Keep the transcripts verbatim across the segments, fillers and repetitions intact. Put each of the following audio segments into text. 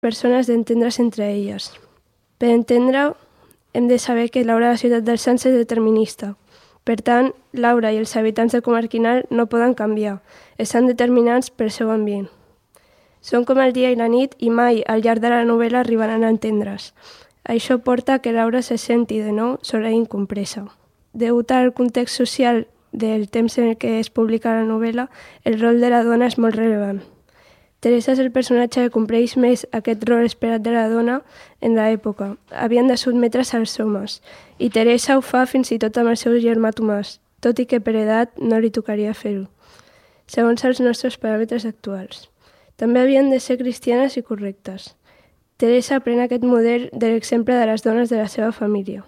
persones d'entendre's entre elles. Per entendre-ho, hem de saber que l'aura de la ciutat dels Sants és determinista. Per tant, l'aura i els habitants de Comarquinal no poden canviar, estan determinats pel seu ambient. Són com el dia i la nit i mai al llarg de la novel·la arribaran a entendre's. Això porta que l'aura se senti de nou sola i incompresa. Degut al context social del temps en què es publica la novel·la, el rol de la dona és molt rellevant. Teresa és el personatge que compleix més aquest rol esperat de la dona en l'època. Havien de sotmetre's als homes, i Teresa ho fa fins i tot amb el seu germà Tomàs, tot i que per edat no li tocaria fer-ho, segons els nostres paràmetres actuals. També havien de ser cristianes i correctes. Teresa pren aquest model de l'exemple de les dones de la seva família.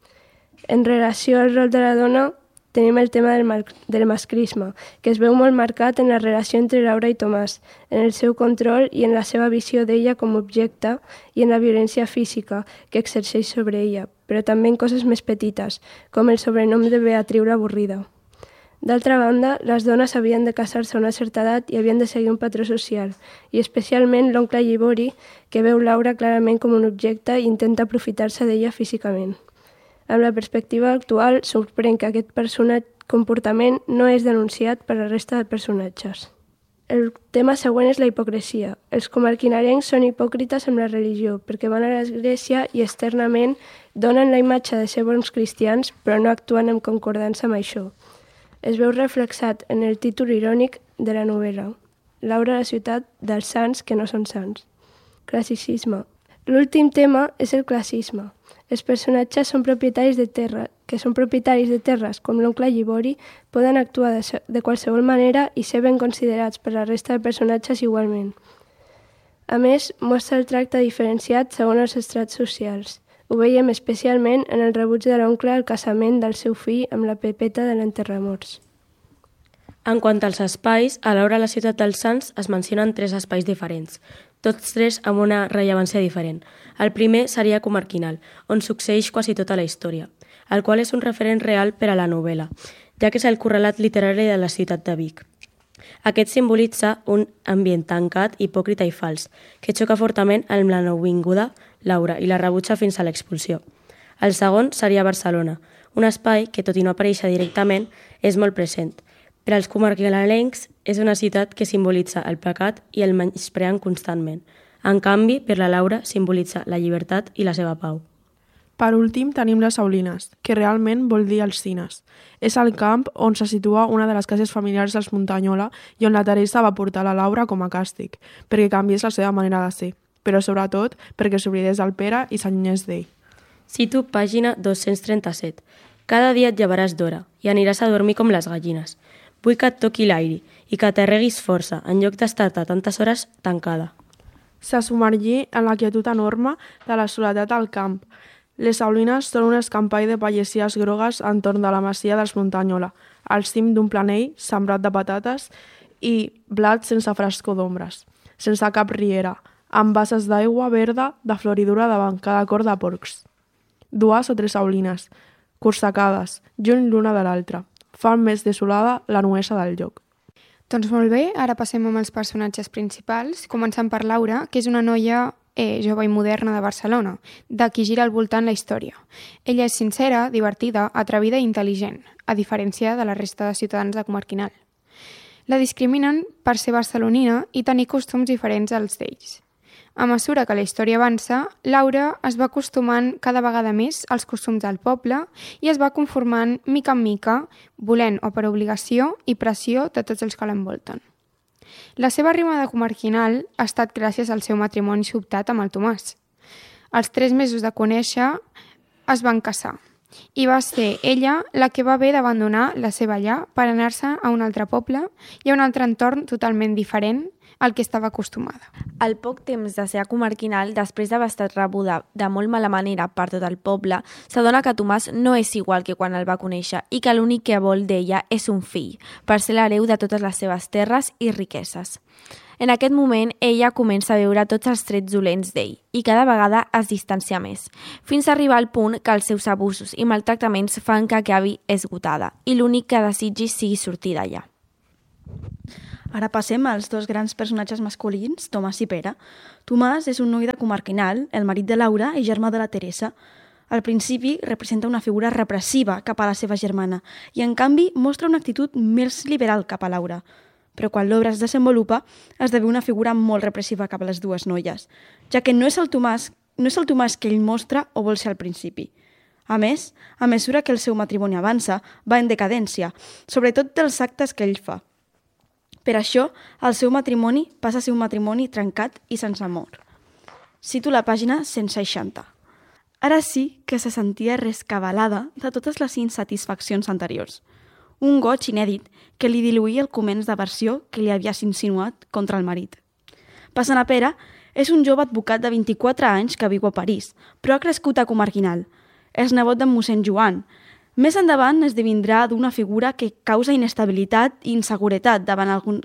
En relació al rol de la dona, tenim el tema del, mal, del masclisme, que es veu molt marcat en la relació entre Laura i Tomàs, en el seu control i en la seva visió d'ella com a objecte i en la violència física que exerceix sobre ella, però també en coses més petites, com el sobrenom de Beatriu l'avorrida. D'altra banda, les dones havien de casar-se a una certa edat i havien de seguir un patró social, i especialment l'oncle Llibori, que veu Laura clarament com un objecte i intenta aprofitar-se d'ella físicament. Amb la perspectiva actual, sorprèn que aquest personatge comportament no és denunciat per la resta de personatges. El tema següent és la hipocresia. Els comarquinalencs són hipòcrites amb la religió, perquè van a l'església i externament donen la imatge de ser bons cristians, però no actuen en concordança amb això. Es veu reflexat en el títol irònic de la novel·la, L'aura de la ciutat dels sants que no són sants. Classicisme. L'últim tema és el classisme. Els personatges són propietaris de terra, que són propietaris de terres com l'oncle Llibori, poden actuar de, de qualsevol manera i ser ben considerats per la resta de personatges igualment. A més, mostra el tracte diferenciat segons els estrats socials. Ho veiem especialment en el rebuig de l'oncle al casament del seu fill amb la Pepeta de l'enterramorts. En quant als espais, a l'obra La ciutat dels Sants es mencionen tres espais diferents, tots tres amb una rellevància diferent. El primer seria Comarquinal, on succeeix quasi tota la història, el qual és un referent real per a la novel·la, ja que és el correlat literari de la ciutat de Vic. Aquest simbolitza un ambient tancat, hipòcrita i fals, que xoca fortament amb la nouvinguda Laura i la rebutja fins a l'expulsió. El segon seria Barcelona, un espai que, tot i no aparèixer directament, és molt present. Per als comarquinalencs és una ciutat que simbolitza el pecat i el menyspreen constantment. En canvi, per la Laura simbolitza la llibertat i la seva pau. Per últim tenim les Saulines, que realment vol dir Alzines. És el camp on se situa una de les cases familiars dels Muntanyola i on la Teresa va portar la Laura com a càstig, perquè canviés la seva manera de ser, però sobretot perquè s'oblidés del Pere i s'allunyés d'ell. Cito pàgina dos-cents trenta-set. Cada dia et llevaràs d'hora i aniràs a dormir com les gallines. Vull que et toqui l'aire i que t'arreguis força en lloc d'estar-te tantes hores tancada. Se submergí en la quietud enorme de la soledat al camp. Les Saulines són un escampall de pallesies grogues entorn de la masia dels Muntanyola, al cim d'un planell sembrat de patates i blat sense frescor d'ombres, sense cap riera, amb basses d'aigua verda de floridura davant cada cor de porcs. Dues o tres Saulines, corsacades, lluny l'una de l'altra, fan més desolada la nuesa del lloc. Doncs molt bé, ara passem amb els personatges principals, començant per Laura, que és una noia eh, jove i moderna de Barcelona, de qui gira al voltant la història. Ella és sincera, divertida, atrevida i intel·ligent, a diferència de la resta de ciutadans de Comarquinal. La discriminen per ser barcelonina i tenir costums diferents als d'ells. A mesura que la història avança, Laura es va acostumant cada vegada més als costums del poble i es va conformant mica en mica, volent o per obligació i pressió de tots els que l'envolten. La seva rima de Comarquinal ha estat gràcies al seu matrimoni sobtat amb el Tomàs. Als tres mesos de conèixer es van casar i va ser ella la que va haver d'abandonar la seva llar per anar-se a un altre poble i a un altre entorn totalment diferent al que estava acostumada. Al poc temps de ser a Comarquinal, després d'haver estat rebuda de molt mala manera per tot el poble, s'adona que Tomàs no és igual que quan el va conèixer i que l'únic que vol d'ella és un fill, per ser l'hereu de totes les seves terres i riqueses. En aquest moment, ella comença a veure tots els trets dolents d'ell i cada vegada es distancia més, fins a arribar al punt que els seus abusos i maltractaments fan que acabi esgotada i l'únic que desitgi sigui sortir d'allà. Ara passem als dos grans personatges masculins, Tomàs i Pere. Tomàs és un noi de Comarquinal, el marit de Laura i germà de la Teresa. Al principi representa una figura repressiva cap a la seva germana i, en canvi, mostra una actitud més liberal cap a Laura. Però quan l'obra es desenvolupa, esdevé una figura molt repressiva cap a les dues noies, ja que no és el Tomàs, no és el Tomàs que ell mostra o vol ser al principi. A més, a mesura que el seu matrimoni avança, va en decadència, sobretot dels actes que ell fa. Per això, el seu matrimoni passa a ser un matrimoni trencat i sense amor. Cito la pàgina cent seixanta. Ara sí que se sentia rescabalada de totes les insatisfaccions anteriors. Un goig inèdit que li diluïa el començ d'aversió que li havies insinuat contra el marit. Passant a Pere, és un jove advocat de vint-i-quatre anys que viu a París, però ha crescut a Comarquinal. És nebot d'en mossèn Joan. Més endavant esdevindrà d'una figura que causa inestabilitat i inseguretat davant algun...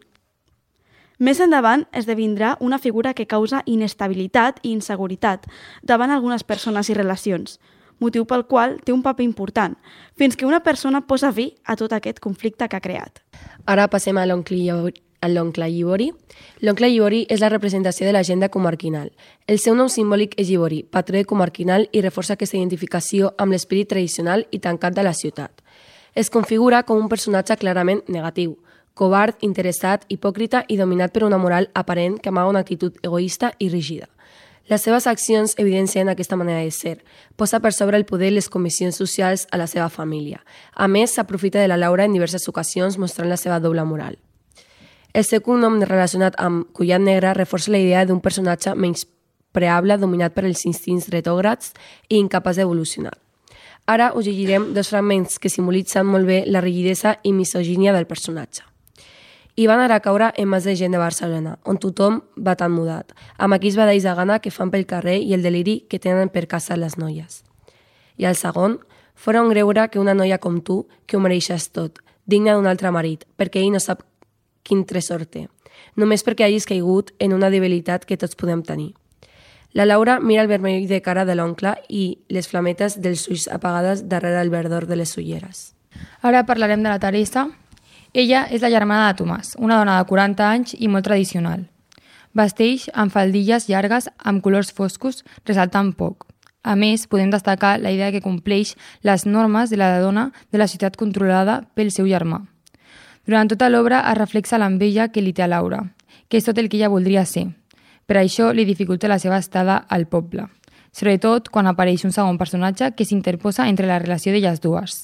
Més endavant esdevindrà una figura que causa inestabilitat i inseguretat davant algunes persones i relacions, motiu pel qual té un paper important, fins que una persona posa fi a tot aquest conflicte que ha creat. Ara passem a l'oncle Llibori. L'oncle Llibori és la representació de l'agenda comarquinal. El seu nom simbòlic és Llibori, patró de Comarquinal, i reforça aquesta identificació amb l'esperit tradicional i tancat de la ciutat. Es configura com un personatge clarament negatiu, covard, interessat, hipòcrita i dominat per una moral aparent que amaga una actitud egoista i rígida. Les seves accions evidencien aquesta manera de ser. Posa per sobre el poder i les comissions socials a la seva família. A més, s'aprofita de la Laura en diverses ocasions mostrant la seva doble moral. El seu cognom relacionat amb Collat Negre reforça la idea d'un personatge menyspreable dominat per els instints retògrads i incapaç d'evolucionar. Ara us llegirem dos fragments que simbolitzen molt bé la rigidesa i misogínia del personatge. I van anar a caure en mans de gent de Barcelona, on tothom va tan mudat, amb aquells badalls de gana que fan pel carrer i el deliri que tenen per casa les noies. I el segon, fora un greure que una noia com tu, que ho mereixes tot, digna d'un altre marit, perquè ell no sap quin tresor té, només perquè hagis caigut en una debilitat que tots podem tenir. La Laura mira el vermell de cara de l'oncle i les flametes dels ulls apagades darrere el verdor de les ulleres. Ara parlarem de la Teresa. Ella és la germana de Tomàs, una dona de quaranta anys i molt tradicional. Vesteix amb faldilles llargues amb colors foscos, ressaltant poc. A més, podem destacar la idea que compleix les normes de la dona de la ciutat controlada pel seu germà. Durant tota l'obra es reflexa l'enveja que li té a Laura, que és tot el que ella voldria ser. Per això li dificulta la seva estada al poble, sobretot quan apareix un segon personatge que s'interposa entre la relació d'elles dues.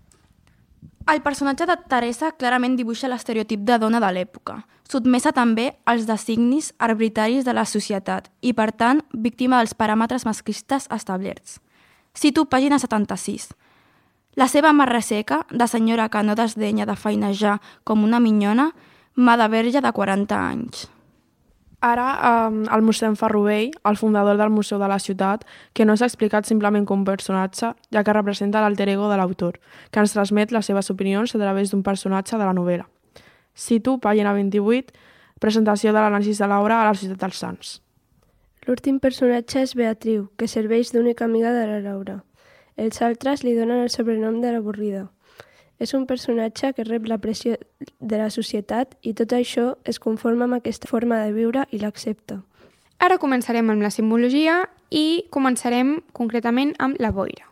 El personatge de Teresa clarament dibuixa l'estereotip de dona de l'època, sotmesa també als designis arbitraris de la societat i, per tant, víctima dels paràmetres masclistes establerts. Cito pàgina setanta-sis. La seva mà resseca, de senyora que no desdenya de feinejar com una minyona, mà de verge de quaranta anys. Ara, eh, el mossèn Ferrovell, el fundador del Museu de la Ciutat, que no s'ha explicat simplement com un personatge, ja que representa l'alter ego de l'autor, que ens transmet les seves opinions a través d'un personatge de la novel·la. Cito, pàgina vint-i-vuit, presentació de l'anàlisi de l'obra a la Ciutat dels Sants. L'últim personatge és Beatriu, que serveix d'única amiga de la Laura. Els altres li donen el sobrenom de l'avorrida. És un personatge que rep la pressió de la societat i tot això es conforma amb aquesta forma de viure i l'accepta. Ara començarem amb la simbologia i començarem concretament amb la boira.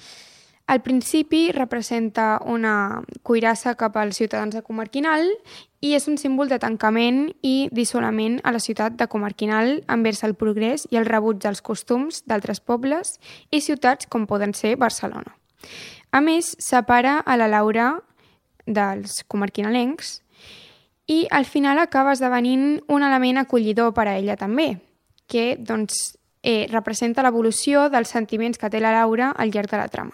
Al principi representa una cuirassa cap als ciutadans de Comarquinal i és un símbol de tancament i d'isolament a la ciutat de Comarquinal envers el progrés i el rebuig dels costums d'altres pobles i ciutats com poden ser Barcelona. A més, separa a la Laura dels comarquinalencs i al final acaba esdevenint un element acollidor per a ella també, que doncs, eh, representa l'evolució dels sentiments que té la Laura al llarg de la trama.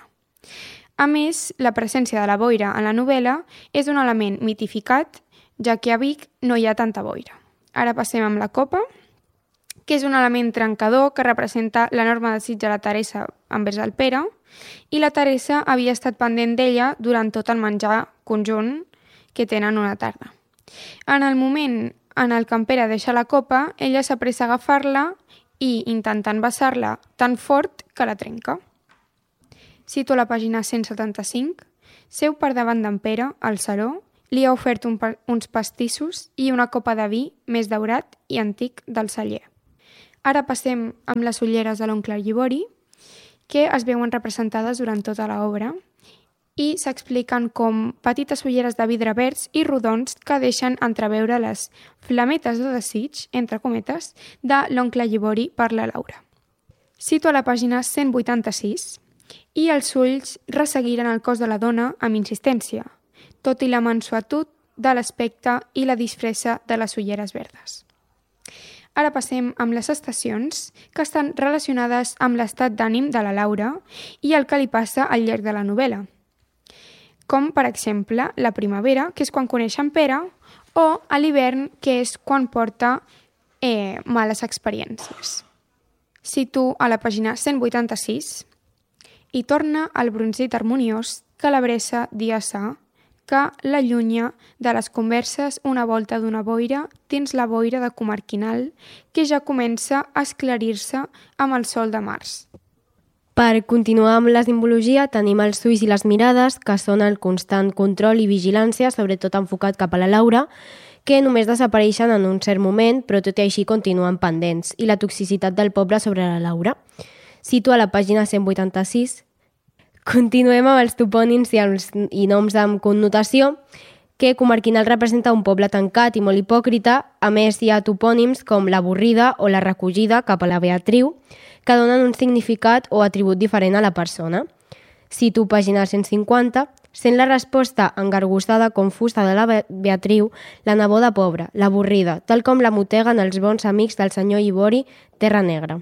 A més, la presència de la boira en la novel·la és un element mitificat, ja que a Vic no hi ha tanta boira. Ara passem amb la copa, que és un element trencador que representa l'enorme desig de la Teresa envers el Pere, i la Teresa havia estat pendent d'ella durant tot el menjar conjunt que tenen una tarda. En el moment en el que en Pere deixa la copa, ella s'apressa a agafar-la i, intentant besar-la tan fort que la trenca. Cito la pàgina cent setanta-cinc. Seu per davant d'en Pere, al saló, li ha ofert un pa uns pastissos i una copa de vi més daurat i antic del celler. Ara passem amb les ulleres de l'oncle Llibori, que es veuen representades durant tota l'obra i s'expliquen com petites ulleres de vidre verds i rodons que deixen entreveure les flametes de desig, entre cometes, de l'oncle Llibori per la Laura. Cito a la pàgina cent vuitanta-sis i els ulls resseguiren el cos de la dona amb insistència, tot i la mansuetud de l'aspecte i la disfressa de les ulleres verdes. Ara passem amb les estacions, que estan relacionades amb l'estat d'ànim de la Laura i el que li passa al llarg de la novel·la. Com, per exemple, la primavera, que és quan coneix en Pere, o a l'hivern, que és quan porta eh, males experiències. Cito a la pàgina cent vuitanta-sis i torna al bronzit harmoniós que l'abressa dia sa, que l'allunya de les converses una volta d'una boira dins la boira de Comarquinal, que ja comença a esclarir-se amb el sol de març. Per continuar amb la simbologia, tenim els ulls i les mirades, que són el constant control i vigilància, sobretot enfocat cap a la Laura, que només desapareixen en un cert moment, però tot i així continuen pendents, i la toxicitat del poble sobre la Laura. Cito a la pàgina cent vuitanta-sis. Continuem amb els topònims i, els, i noms amb connotació, que Comarquinal representa un poble tancat i molt hipòcrita. A més, hi ha topònims com l'avorrida o la recollida cap a la Beatriu, que donen un significat o atribut diferent a la persona. Cito pàgina cent cinquanta. Sent la resposta engargussada, confusa de la Beatriu, la neboda pobra, l'avorrida, tal com la moteguen els bons amics del senyor Llibori, Terra Negra.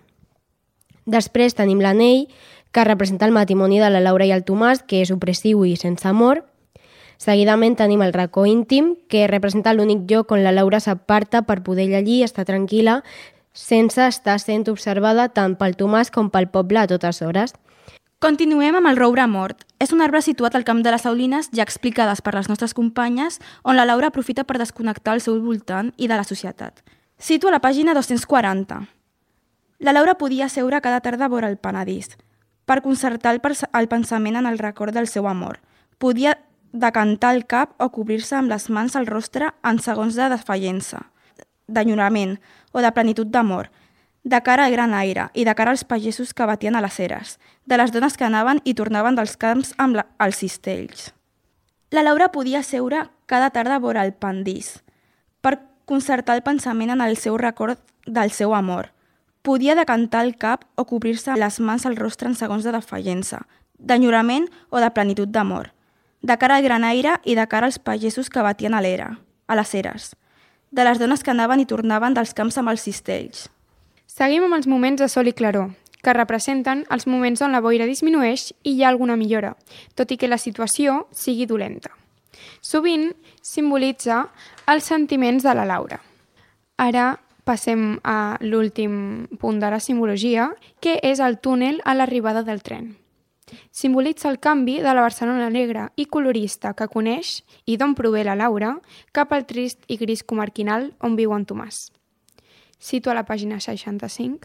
Després tenim l'anell, que representa el matrimoni de la Laura i el Tomàs, que és opressiu i sense amor. Seguidament tenim el racó íntim, que representa l'únic lloc on la Laura s'aparta per poder llegir i estar tranquil·la, sense estar sent observada tant pel Tomàs com pel poble a totes hores. Continuem amb el roure mort. És un arbre situat al camp de les Saulines, ja explicades per les nostres companyes, on la Laura aprofita per desconnectar el seu voltant i de la societat. Cito a la pàgina dos-cents quaranta. La Laura podia seure cada tarda vora el Penedís, per concertar el, el pensament en el record del seu amor. Podia decantar el cap o cobrir-se amb les mans al rostre en segons de desfallença, d'enyorament o de plenitud d'amor, de cara al gran aire i de cara als pagesos que batien a les eres, de les dones que anaven i tornaven dels camps amb la, els cistells. La Laura podia seure cada tarda vora el Penedís, per concertar el pensament en el seu record del seu amor. Podia decantar el cap o cobrir-se les mans al rostre en segons de desfallença, d'enyorament o de plenitud d'amor, de cara al gran aire i de cara als pagesos que batien a l'era, a les eres, de les dones que anaven i tornaven dels camps amb els cistells. Seguim amb els moments de sol i claror, que representen els moments on la boira disminueix i hi ha alguna millora, tot i que la situació sigui dolenta. Sovint simbolitza els sentiments de la Laura. Ara passem a l'últim punt de la simbologia, que és el túnel a l'arribada del tren. Simbolitza el canvi de la Barcelona negra i colorista que coneix i d'on prové la Laura cap al trist i gris Comarquinal on viu en Tomàs. Cito a la pàgina seixanta-cinc.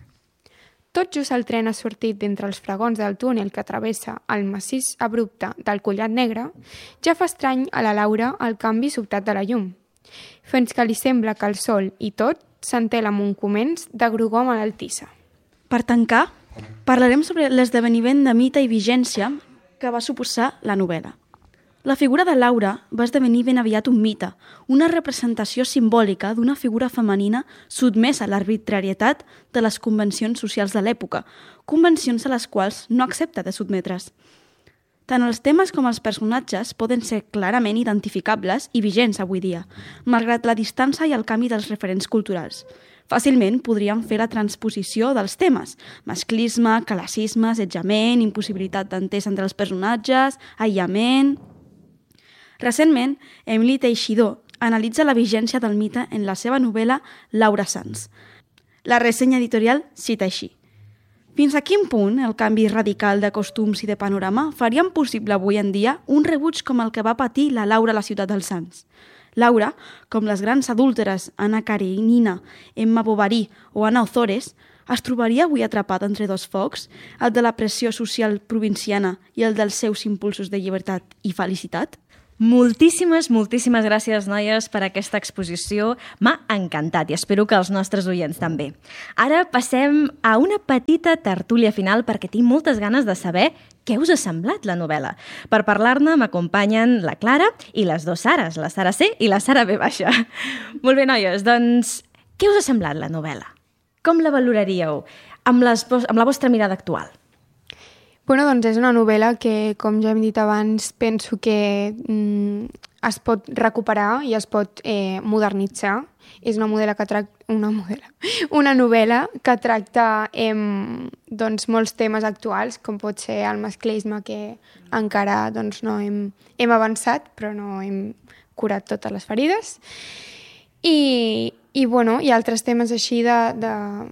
Tot just el tren ha sortit d'entre els fragons del túnel que travessa el massís abrupte del Collat Negre, ja fa estrany a la Laura el canvi sobtat de la llum, fins que li sembla que el sol i tot s'entela amb un començ de grogor malaltissa. Per tancar, parlarem sobre l'esdeveniment de mite i vigència que va suposar la novel·la. La figura de Laura va esdevenir ben aviat un mite, una representació simbòlica d'una figura femenina sotmesa a l'arbitrarietat de les convencions socials de l'època, convencions a les quals no accepta de sotmetre's. Tant els temes com els personatges poden ser clarament identificables i vigents avui dia, malgrat la distància i el canvi dels referents culturals. Fàcilment podríem fer la transposició dels temes: masclisme, classisme, assetjament, impossibilitat d'entès entre els personatges, aïllament... Recentment, Emily Teixidor analitza la vigència del mite en la seva novel·la Laura Sanz. La ressenya editorial cita així: fins a quin punt el canvi radical de costums i de panorama farien possible avui en dia un rebuig com el que va patir la Laura a la ciutat dels Sants? Laura, com les grans adúlteres Anna Karenina, Emma Bovary o Anna Ozores, es trobaria avui atrapada entre dos focs, el de la pressió social provinciana i el dels seus impulsos de llibertat i felicitat? Moltíssimes, moltíssimes gràcies, noies, per aquesta exposició. M'ha encantat i espero que els nostres oients també. Ara passem a una petita tertúlia final perquè tinc moltes ganes de saber què us ha semblat la novel·la. Per parlar-ne m'acompanyen la Clara i les dues Sares, la Sara C i la Sara B baixa. Molt bé, noies, doncs què us ha semblat la novel·la? Com la valoraríeu amb, les, amb la vostra mirada actual? Bueno, doncs és una novel·la que, com ja hem dit abans, penso que mm, es pot recuperar i es pot eh, modernitzar. És una novel·la que tracta una novel·la, una novel·la que tracta eh, doncs, molts temes actuals, com pot ser el masclisme, que encara doncs, no hem, hem avançat, però no hem curat totes les ferides. I, i bueno, hi ha altres temes així de... de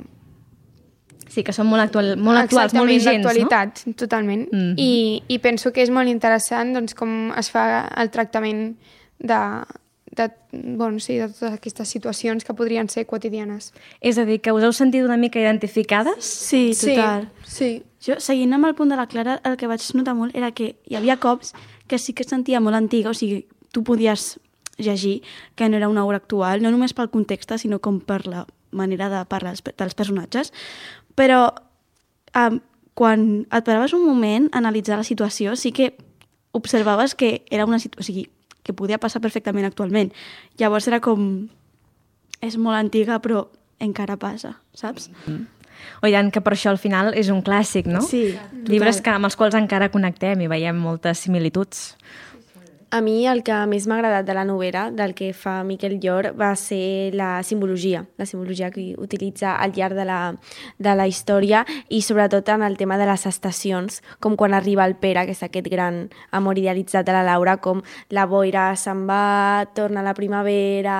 Sí, que són molt, actual, molt actuals, molt vigents, no? D'actualitat, totalment. Mm-hmm. I, I penso que és molt interessant doncs, com es fa el tractament de, de, bueno, sí, de totes aquestes situacions que podrien ser quotidianes. És a dir, que us heu sentit una mica identificades? Sí, total. Sí, sí. Jo, seguint amb el punt de la Clara, el que vaig notar molt era que hi havia cops que sí que es sentia molt antiga, o sigui, tu podies llegir que no era una obra actual, no només pel context, sinó com per la manera de parlar dels personatges. Però um, quan et paraves un moment a analitzar la situació, sí que observaves que era una situació, o sigui, que podia passar perfectament actualment. Llavors era com... És molt antiga, però encara passa, saps? Mm. O tant que per això al final és un clàssic, no? Sí, total. Llibres que, amb els quals encara connectem i veiem moltes similituds. A mi el que més m'ha agradat de la novel·la, del que fa Miquel Llor, va ser la simbologia, la simbologia que utilitza al llarg de la, de la història i sobretot en el tema de les estacions, com quan arriba el Pere, que és aquest gran amor idealitzat de la Laura, com la boira se'n va, torna la primavera...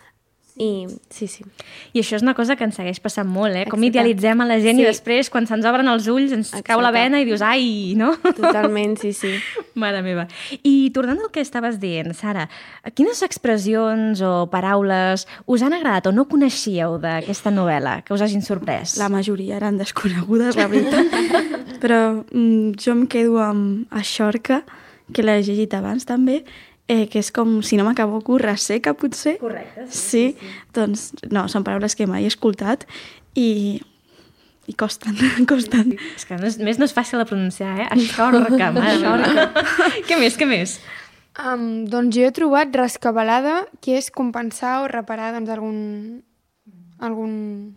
I sí, sí. I això és una cosa que ens segueix passant molt, eh? Com Exacte. Idealitzem a la gent sí. I després, quan se'ns obren els ulls, ens Exacte. Cau la vena i dius, ai, no? Totalment, sí, sí. Mare meva. I tornant al que estaves dient, Sara, quines expressions o paraules us han agradat o no coneixíeu d'aquesta novel·la que us hagin sorprès? La majoria eren desconegudes, la veritat. Però mm, jo em quedo amb Aixorca, que l'he llegit abans també, Eh, que és com, si no m'equivoco, resseca, potser. Correcte. Sí, sí, sí, sí. Doncs, no, són paraules que mai he escoltat i, i costen, costen. Sí. És que no és, més no és fàcil de pronunciar, eh? Aixorca, mare. Què més, què més? Um, doncs jo he trobat rescabalada, que és compensar o reparar doncs, algun... algun...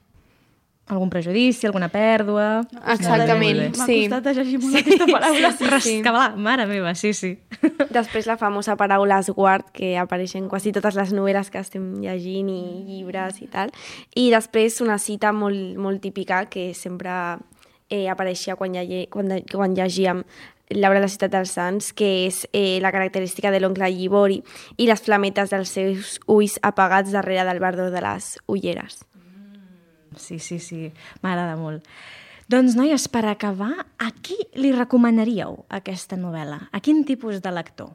algun prejudici, alguna pèrdua... Exactament, M'ha sí. costat de llegir molt sí. aquesta paraula. Sí, sí, sí. Rescabalar, mare meva, sí, sí. Després la famosa paraula esguard, que apareix en quasi totes les novel·les que estem llegint i llibres i tal. I després una cita molt, molt típica que sempre eh, apareixia quan, llegi, quan, quan llegíem Laura de la ciutat dels Sants, que és eh, la característica de l'oncle Llibori i les flametes dels seus ulls apagats darrere del bardó de les ulleres. Sí, sí, sí, m'agrada molt. Doncs, noies, per acabar, a qui li recomanaríeu aquesta novel·la? A quin tipus de lector?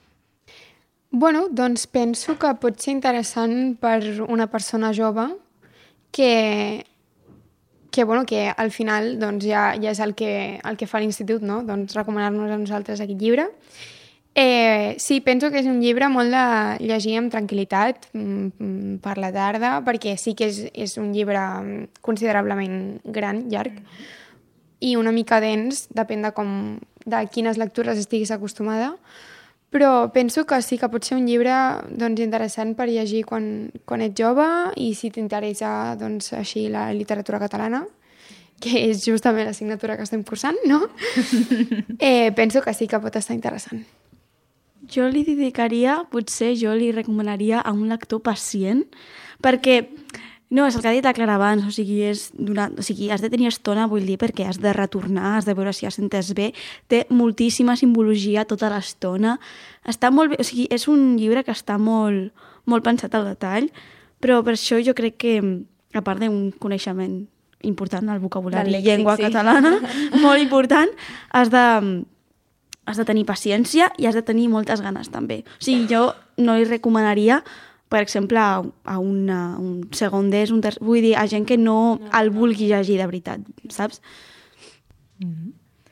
Bueno, doncs penso que pot ser interessant per una persona jove que, que, bueno, que al final doncs, ja, ja és el que, el que fa l'institut, no? Doncs recomanar-nos a nosaltres aquest llibre. Eh, sí, penso que és un llibre molt de llegir amb tranquil·litat mm, per la tarda, perquè sí que és, és un llibre considerablement gran, llarg, i una mica dens, depèn de, com, de quines lectures estiguis acostumada, però penso que sí que pot ser un llibre doncs, interessant per llegir quan, quan ets jove i si t'interessa doncs, així la literatura catalana, que és justament l'assignatura que estem cursant, no? eh, penso que sí que pot estar interessant. Jo li dedicaria, potser jo li recomanaria a un lector pacient, perquè, no, és el que ha dit la Clara abans, o sigui, és durant, o sigui, has de tenir estona, vull dir, perquè has de retornar, has de veure si has entès bé, té moltíssima simbologia tota l'estona, està molt bé, o sigui, és un llibre que està molt, molt pensat al detall, però per això jo crec que, a part d'un coneixement important al vocabulari i llengua sí. catalana, molt important, has de... has de tenir paciència i has de tenir moltes ganes també. O sigui, jo no li recomanaria, per exemple, a, a una, un segondès, un tercer... Vull dir, a gent que no el vulgui llegir de veritat, saps? Mm-hmm.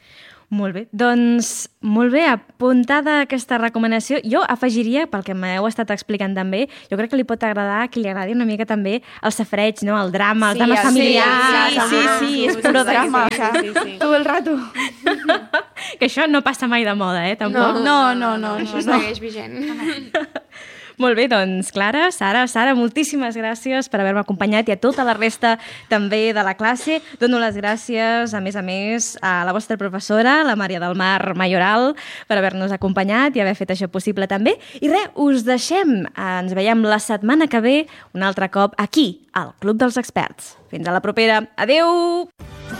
Molt bé, doncs molt bé, apuntada aquesta recomanació. Jo afegiria, pel que m'heu estat explicant també, jo crec que li pot agradar, que li agradi una mica també el safareig, no? El drama, el Sí, drama el- familiar. Sí, sí, sí, és puro drama. Sí, sí, sí. Todo el rato. Que això no passa mai de moda, eh? Tampoc. No, no, no. Això no, no. segueix vigent. Molt bé, doncs Clara, Sara, Sara, moltíssimes gràcies per haver-me acompanyat i a tota la resta també de la classe. Dono les gràcies, a més a més, a la vostra professora, la Maria del Mar Mayoral, per haver-nos acompanyat i haver fet això possible també. I res, us deixem. Ens veiem la setmana que ve un altre cop aquí, al Club dels Experts. Fins a la propera. Adeu!